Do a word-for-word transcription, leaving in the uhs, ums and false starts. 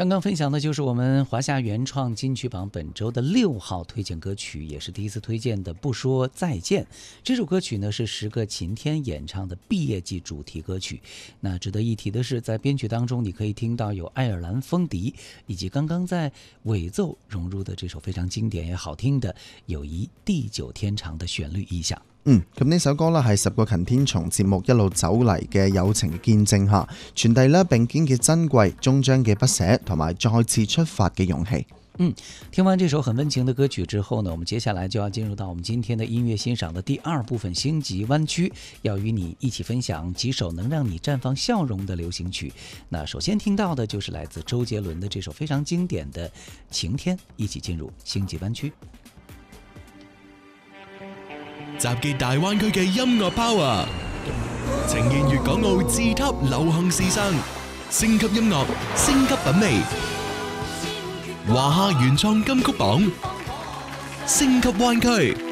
刚刚分享的就是我们华夏原创金曲榜本周的六号推荐歌曲，也是第一次推荐的《不说再见》。这首歌曲呢是时隔晴天演唱的毕业季主题歌曲。那值得一提的是，在编曲当中你可以听到有爱尔兰风笛，以及刚刚在尾奏融入的这首非常經典也好聽的友誼地久天長的旋律意象。 嗯，咁呢首歌呢係十個勤天從節目一路走嚟嘅友情見證下，傳遞呢並肩嘅珍貴、終將嘅不捨同埋再次出發嘅勇氣。 嗯，聽完這首很溫情的歌曲之後呢，我們接下來就要進入到我們今天的音樂欣賞的第二部分星級灣區，要與你一起分享幾首能讓你綻放笑容的流行曲。那首先聽到的就是來自周杰倫的這首非常經典的《晴天》，一起進入星級灣區。 集結大灣區嘅音樂 power， 呈現粵港澳自級流行時尚，升級音樂，升級品味。華夏原創金曲榜，升級灣區。